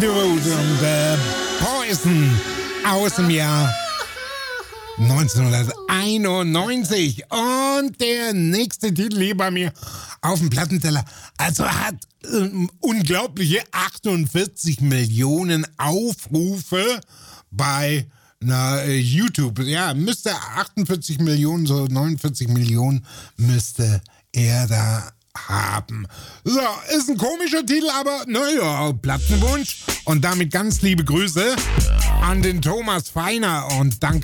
Poison aus dem Jahr 1991. Und der nächste Titel hier bei mir auf dem Plattenteller. Also hat unglaubliche 48 Millionen Aufrufe bei YouTube. Ja, müsste 48 Millionen, so 49 Millionen müsste er da haben. So, ist ein komischer Titel, aber naja, Plattenwunsch. Und damit ganz liebe Grüße an den Thomas Feiner und danke